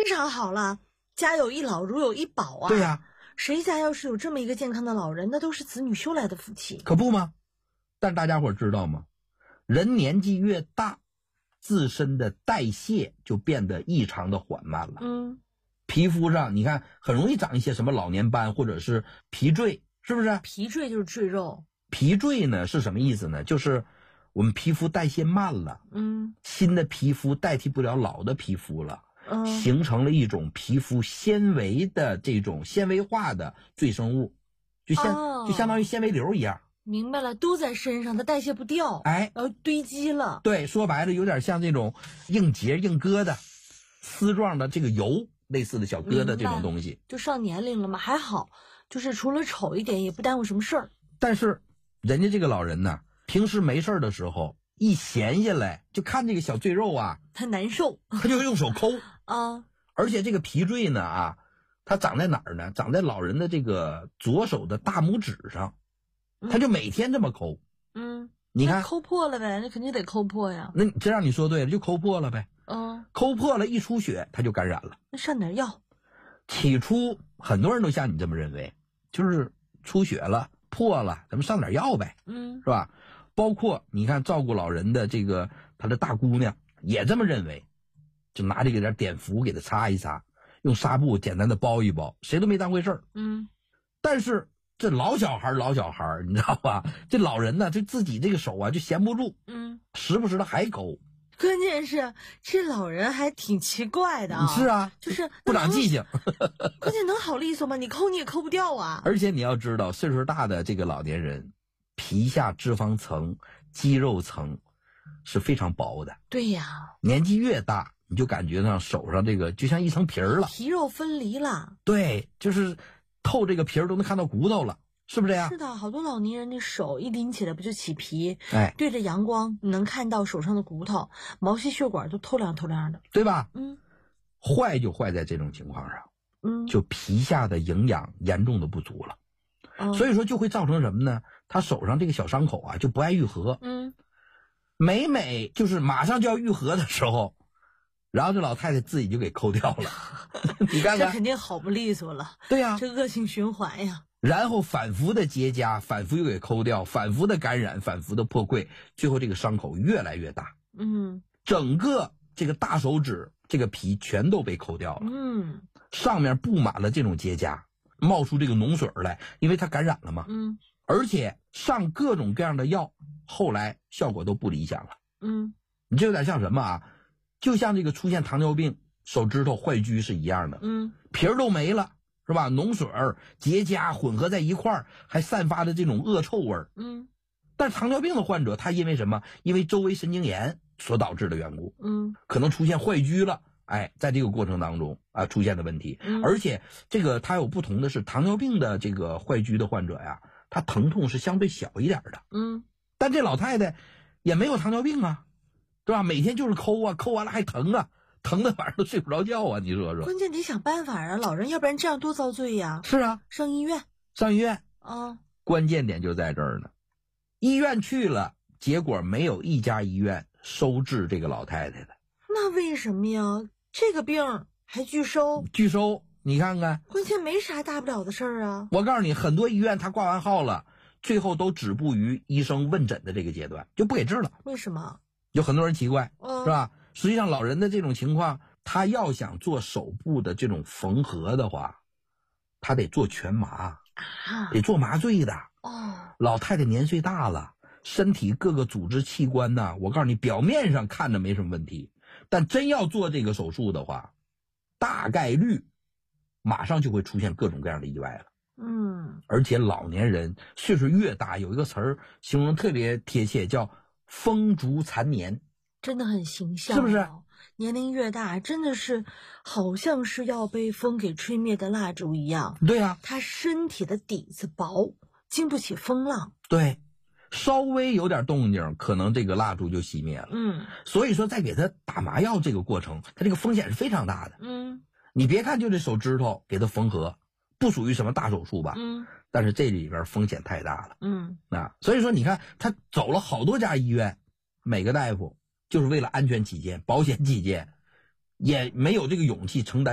非常好了，家有一老如有一宝啊。 对呀， 谁家要是有这么一个健康的老人，那都是子女修来的福气。 可不吗？但大家伙知道吗？人年纪越大，自身的代谢就变得异常的缓慢了。皮肤上你看很容易长一些什么老年斑或者是皮赘，是不是？ 皮赘就是赘肉。 皮赘呢是什么意思呢？就是我们皮肤代谢慢了，新的皮肤代替不了老的皮肤了，形成了一种皮肤纤维的这种纤维化的赘生物，就相当于纤维瘤一样。 明白了，都在身上，它代谢不掉，然后堆积了。 对，说白了有点像这种硬结硬疙瘩丝状的这个油类似的小疙瘩这种东西。 就上年龄了嘛，还好，就是除了丑一点也不耽误什么事儿。 但是人家这个老人呢，平时没事的时候一闲下来就看这个小赘肉啊， 他难受， 他就用手抠啊。 而且这个皮赘呢它长在哪儿呢？长在老人的这个左手的大拇指上，他就每天这么抠。你看抠破了呗，那肯定得抠破呀。 那这让你说对了，就抠破了呗。抠破了一出血，他就感染了。 那上点药。 起初很多人都像你这么认为，就是出血了破了，咱们上点药呗，是吧？包括你看照顾老人的这个他的大姑娘也这么认为，就拿这个点碘伏给他擦一擦，用纱布简单的包一包，谁都没当回事儿。但是这老小孩你知道吧？这老人呢，就自己这个手就闲不住，时不时的还抠。 关键是这老人还挺奇怪的啊。 是啊， 就是不长记性。 关键能好利索吗？你抠你也抠不掉啊。 而且你要知道，岁数大的这个老年人，皮下脂肪层、肌肉层是非常薄的。 对呀， 年纪越大，你就感觉上手上这个就像一层皮儿了， 皮肉分离了。 对，就是透这个皮儿都能看到骨头了，是不是这样？ 是的，好多老年人的手一拎起来不就起皮， 对着阳光你能看到手上的骨头，毛细血管都透亮透亮的， 对吧？坏就坏在这种情况上，就皮下的营养严重的不足了。所以说就会造成什么呢？他手上这个小伤口就不爱愈合。每就是马上就要愈合的时候，然后这老太太自己就给抠掉了。你看看， 这肯定好不利索了。 对呀， 这恶性循环呀。 然后反复的结痂，反复又给抠掉，反复的感染，反复的破溃，最后这个伤口越来越大。整个这个大手指这个皮全都被抠掉了。上面布满了这种结痂，冒出这个脓水来，因为它感染了嘛。而且上各种各样的药，后来效果都不理想了。你这有点像什么就像这个出现糖尿病手指头坏疽是一样的。皮儿都没了，是吧？脓水结痂混合在一块儿，还散发的这种恶臭味。但是糖尿病的患者他因为什么？因为周围神经炎所导致的缘故。可能出现坏疽了。在这个过程当中出现的问题。而且这个它有不同的是，糖尿病的这个坏疽的患者他疼痛是相对小一点的。但这老太太也没有糖尿病对吧？每天就是抠抠完了还疼疼的晚上都睡不着觉你说说。 关键得想办法老人要不然这样多遭罪呀。 是啊， 上医院关键点就在这儿呢。医院去了，结果没有一家医院收治这个老太太的。 那为什么呀？这个病还拒收？ 拒收，你看看。 关键没啥大不了的事儿啊。 我告诉你，很多医院他挂完号了，最后都止步于医生问诊的这个阶段，就不给治了。 为什么？ 有很多人奇怪，是吧？实际上老人的这种情况，他要想做手部的这种缝合的话，他得做全麻得做麻醉的。老太太年岁大了，身体各个组织器官我告诉你，表面上看着没什么问题，但真要做这个手术的话，大概率马上就会出现各种各样的意外了。而且老年人岁数越大，有一个词儿形容特别贴切，叫风烛残年， 真的很形象， 是不是？ 年龄越大，真的是好像是要被风给吹灭的蜡烛一样。 对呀， 他身体的底子薄，经不起风浪。 对，稍微有点动静，可能这个蜡烛就熄灭了。所以说在给他打麻药这个过程，他这个风险是非常大的。你别看就这手指头给他缝合，不属于什么大手术吧？但是这里边风险太大了。所以说你看他走了好多家医院，每个大夫就是为了安全起见、保险起见，也没有这个勇气承担